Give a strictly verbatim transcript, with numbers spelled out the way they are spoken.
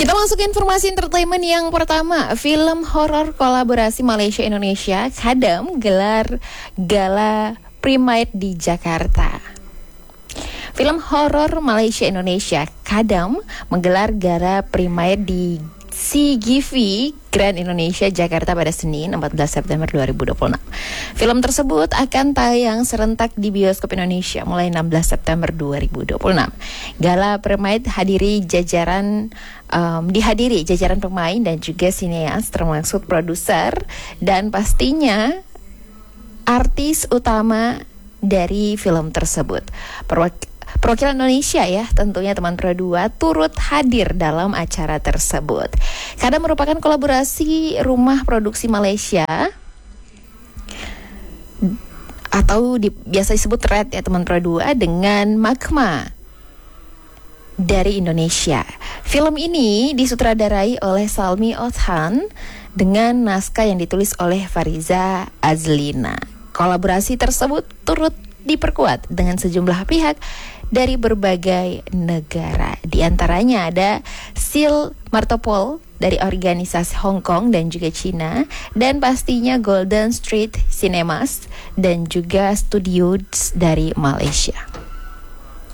Kita masuk ke informasi entertainment yang pertama. Film horor kolaborasi Malaysia Indonesia Kadam gelar gala Pride di Jakarta. Film horor Malaysia Indonesia Kadam menggelar gala Pride di C G V Grand Indonesia Jakarta pada Senin empat belas September dua ribu dua puluh enam. Film tersebut akan tayang serentak di bioskop Indonesia mulai enam belas September dua ribu dua puluh enam. Gala Pride hadiri jajaran um, dihadiri jajaran pemain dan juga sineas termasuk produser dan pastinya artis utama dari film tersebut. Perwak- Perwakilan Indonesia ya, tentunya teman Pro dua turut hadir dalam acara tersebut. Karena merupakan kolaborasi rumah produksi Malaysia atau di, biasa disebut Red ya teman Pro dua dengan Magma dari Indonesia. Film ini disutradarai oleh Salmi Othan dengan naskah yang ditulis oleh Fariza Azlina. Kolaborasi tersebut turut diperkuat dengan sejumlah pihak dari berbagai negara. Di antaranya ada Sil Martopol dari organisasi Hong Kong dan juga Cina, dan pastinya Golden Street Cinemas dan juga Studios dari Malaysia.